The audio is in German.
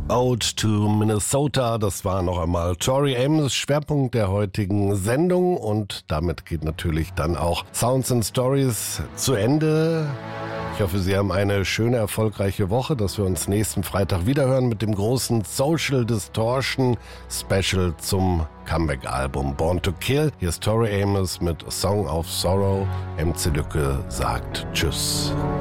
Ode to Minnesota, das war noch einmal Tori Amos, Schwerpunkt der heutigen Sendung, und damit geht natürlich dann auch Sounds and Stories zu Ende. Ich hoffe, Sie haben eine schöne, erfolgreiche Woche, dass wir uns nächsten Freitag wiederhören mit dem großen Social Distortion Special zum Comeback-Album Born to Kill. Hier ist Tori Amos mit A Song of Sorrow. MC Lücke sagt Tschüss.